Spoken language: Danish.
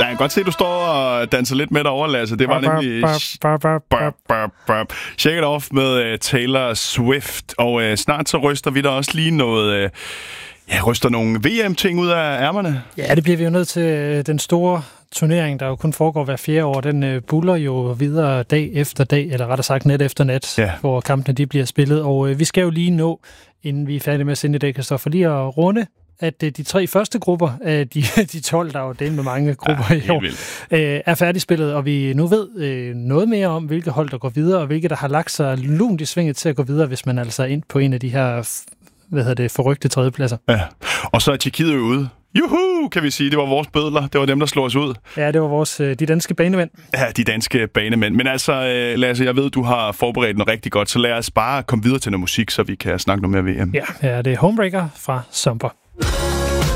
Jeg kan godt se, at du står og danser lidt med derovre, Lasse. Det var nemlig Shake It Off med Taylor Swift. Og snart så ryster vi der også lige noget... ryster nogle VM-ting ud af ærmerne. Ja, det bliver vi jo nødt til. Den store turnering, der jo kun foregår hver 4 år, den buller jo videre dag efter dag, eller rettere sagt nat efter nat, hvor kampene de bliver spillet. Og vi skal jo lige nå, inden vi er færdige med at sende i dag, Kristoffer, lige at runde, at de 3 første grupper af de 12, der er jo delt med mange grupper i år, er færdigspillet, og vi nu ved noget mere om, hvilke hold, der går videre, og hvilke, der har lagt sig lunt i svinget til at gå videre, hvis man altså er ind på en af de her forrygte tredjepladser. Ja, og så er Tjekkiet ude. Juhu, kan vi sige. Det var vores bødler. Det var dem, der slog os ud. Ja, det var de danske banemænd. Ja, de danske banemænd. Men altså, Lasse, jeg ved, du har forberedt den rigtig godt, så lad os bare komme videre til noget musik, så vi kan snakke noget mere VM. Ja, det er Homebreaker fra Zomber.